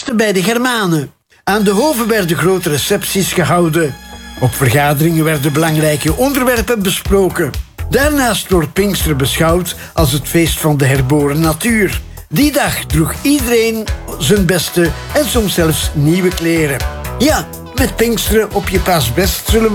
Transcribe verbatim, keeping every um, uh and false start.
feesten bij de Germanen. Aan de hoven werden grote recepties gehouden. Op vergaderingen werden belangrijke onderwerpen besproken. Daarnaast wordt Pinksteren beschouwd als het feest van de herboren natuur. Die dag droeg iedereen zijn beste en soms zelfs nieuwe kleren. Ja, met Pinksteren op je paasbest zullen we